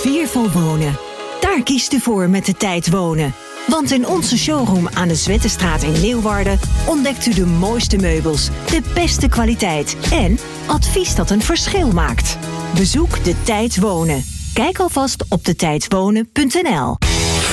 Sfeervol wonen. Daar kiest u voor met de Tijd Wonen. Want in onze showroom aan de Zwettenstraat in Leeuwarden ontdekt u de mooiste meubels, de beste kwaliteit en advies dat een verschil maakt. Bezoek de Tijd Wonen. Kijk alvast op detijdwonen.nl.